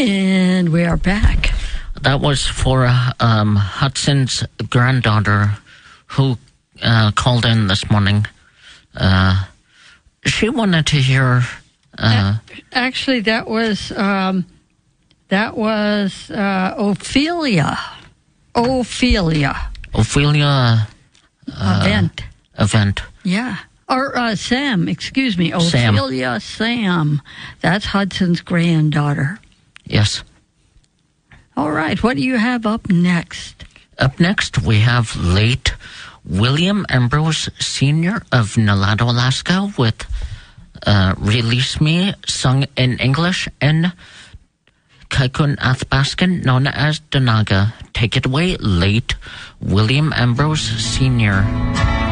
And we are back. That was for Hudson's granddaughter who called in this morning. She wanted to hear... Actually, that was Ophelia. Ophelia... Event. Yeah. Or Sam, excuse me. Ophelia Sam. That's Hudson's granddaughter. Yes. All right. What do you have up next? Up next, we have late William Ambrose Sr. of Nalato, Alaska, with Release Me, sung in English, and Kaikun Athapaskan, known as Donaga. Take it away, late William Ambrose Sr.